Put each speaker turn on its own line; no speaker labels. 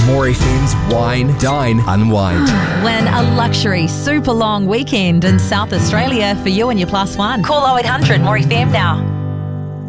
More FM's Wine, Dine, Unwind.
When a luxury, super long weekend in South Australia for you and your plus one. Call 0800 More FM now.